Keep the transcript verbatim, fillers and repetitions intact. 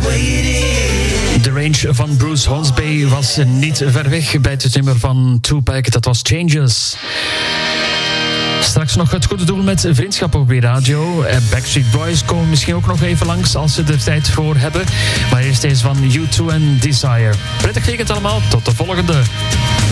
De range van Bruce Hornsby was niet ver weg bij het nummer van Tupac. Dat was Changes. Straks nog het goede doel met vriendschap op de radio. Backstreet Boys komen misschien ook nog even langs als ze er tijd voor hebben. Maar eerst deze van U twee en Desire. Prettig weekend allemaal. Tot de volgende.